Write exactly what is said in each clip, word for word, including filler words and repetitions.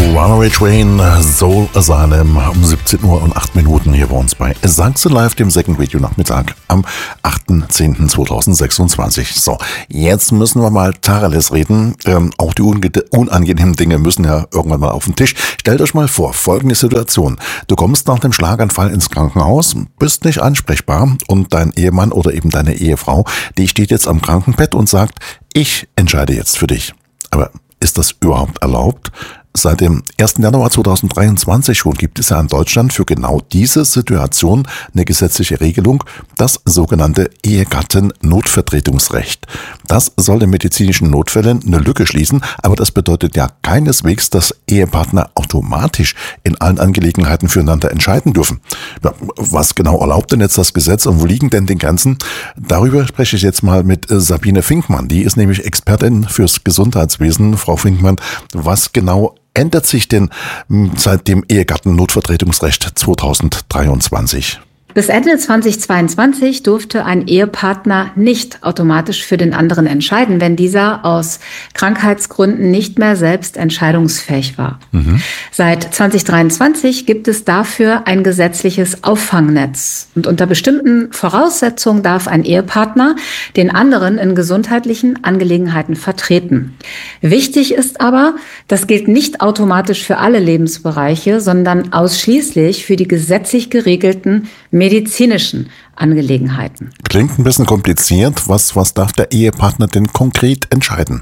Runaway Train, Soul Asylum um siebzehn Uhr und acht Minuten hier bei uns bei Sachsen Live, dem Second Radio Nachmittag am achter zehnter zweitausendsechsundzwanzig. So, jetzt müssen wir mal Tacheles reden. Ähm, auch die unangenehmen Dinge müssen ja irgendwann mal auf den Tisch. Stellt euch mal vor, folgende Situation. Du kommst nach dem Schlaganfall ins Krankenhaus, bist nicht ansprechbar und dein Ehemann oder eben deine Ehefrau, die steht jetzt am Krankenbett und sagt, ich entscheide jetzt für dich. Aber ist das überhaupt erlaubt? Seit dem ersten Januar zweitausenddreiundzwanzig schon gibt es ja in Deutschland für genau diese Situation eine gesetzliche Regelung, das sogenannte Ehegatten-Notvertretungsrecht. Das soll in medizinischen Notfällen eine Lücke schließen, aber das bedeutet ja keineswegs, dass Ehepartner automatisch in allen Angelegenheiten füreinander entscheiden dürfen. Ja, was genau erlaubt denn jetzt das Gesetz und wo liegen denn die Grenzen? Darüber spreche ich jetzt mal mit Sabine Finkmann. Die ist nämlich Expertin fürs Gesundheitswesen. Frau Finkmann, was genau ändert sich denn seit dem Ehegatten-Notvertretungsrecht zweitausenddreiundzwanzig? Bis Ende zweitausendzweiundzwanzig durfte ein Ehepartner nicht automatisch für den anderen entscheiden, wenn dieser aus Krankheitsgründen nicht mehr selbst entscheidungsfähig war. Mhm. Seit zweitausenddreiundzwanzig gibt es dafür ein gesetzliches Auffangnetz. Und unter bestimmten Voraussetzungen darf ein Ehepartner den anderen in gesundheitlichen Angelegenheiten vertreten. Wichtig ist aber, das gilt nicht automatisch für alle Lebensbereiche, sondern ausschließlich für die gesetzlich geregelten medizinischen Angelegenheiten. Klingt ein bisschen kompliziert. Was, was darf der Ehepartner denn konkret entscheiden?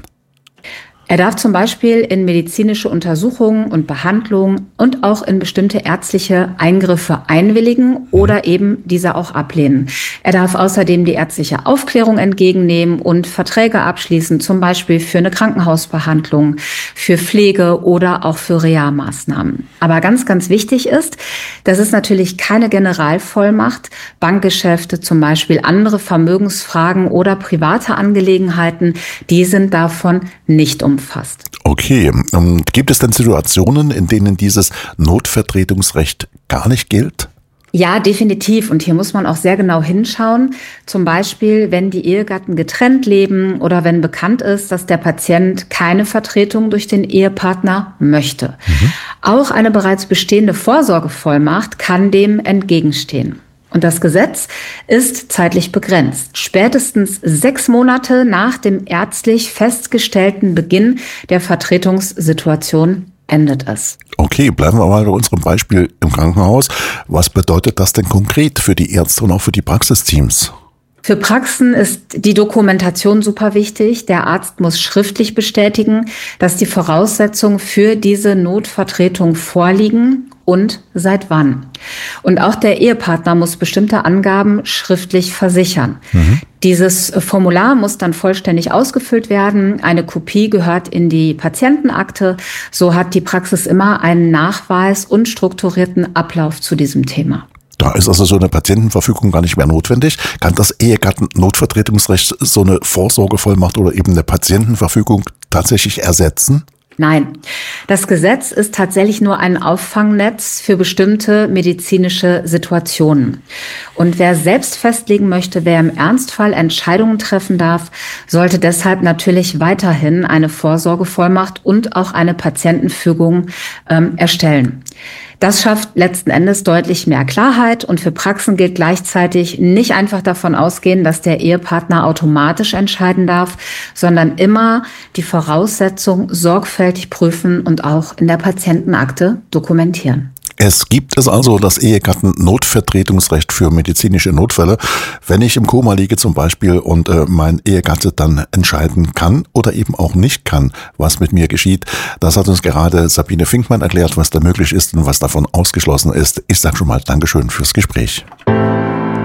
Er darf zum Beispiel in medizinische Untersuchungen und Behandlungen und auch in bestimmte ärztliche Eingriffe einwilligen oder eben diese auch ablehnen. Er darf außerdem die ärztliche Aufklärung entgegennehmen und Verträge abschließen, zum Beispiel für eine Krankenhausbehandlung, für Pflege oder auch für Reha-Maßnahmen. Aber ganz, ganz wichtig ist, das ist natürlich keine Generalvollmacht. Bankgeschäfte, zum Beispiel andere Vermögensfragen oder private Angelegenheiten, die sind davon nicht umfasst. Umfasst. Okay, gibt es denn Situationen, in denen dieses Notvertretungsrecht gar nicht gilt? Ja, definitiv. Und hier muss man auch sehr genau hinschauen. Zum Beispiel, wenn die Ehegatten getrennt leben oder wenn bekannt ist, dass der Patient keine Vertretung durch den Ehepartner möchte. Mhm. Auch eine bereits bestehende Vorsorgevollmacht kann dem entgegenstehen. Und das Gesetz ist zeitlich begrenzt. Spätestens sechs Monate nach dem ärztlich festgestellten Beginn der Vertretungssituation endet es. Okay, bleiben wir mal bei unserem Beispiel im Krankenhaus. Was bedeutet das denn konkret für die Ärzte und auch für die Praxisteams? Für Praxen ist die Dokumentation super wichtig. Der Arzt muss schriftlich bestätigen, dass die Voraussetzungen für diese Notvertretung vorliegen und seit wann. Und auch der Ehepartner muss bestimmte Angaben schriftlich versichern. Mhm. Dieses Formular muss dann vollständig ausgefüllt werden. Eine Kopie gehört in die Patientenakte. So hat die Praxis immer einen Nachweis und strukturierten Ablauf zu diesem Thema. Da ist also so eine Patientenverfügung gar nicht mehr notwendig. Kann das Ehegatten-Notvertretungsrecht so eine Vorsorgevollmacht oder eben eine Patientenverfügung tatsächlich ersetzen? Nein, das Gesetz ist tatsächlich nur ein Auffangnetz für bestimmte medizinische Situationen. Und wer selbst festlegen möchte, wer im Ernstfall Entscheidungen treffen darf, sollte deshalb natürlich weiterhin eine Vorsorgevollmacht und auch eine Patientenverfügung ähm, erstellen. Das schafft letzten Endes deutlich mehr Klarheit und für Praxen gilt gleichzeitig nicht einfach davon ausgehen, dass der Ehepartner automatisch entscheiden darf, sondern immer die Voraussetzungen sorgfältig prüfen und auch in der Patientenakte dokumentieren. Es gibt es also das Ehegatten-Notvertretungsrecht für medizinische Notfälle, wenn ich im Koma liege zum Beispiel und äh, mein Ehegatte dann entscheiden kann oder eben auch nicht kann, was mit mir geschieht. Das hat uns gerade Sabine Finkmann erklärt, was da möglich ist und was davon ausgeschlossen ist. Ich sage schon mal Dankeschön fürs Gespräch.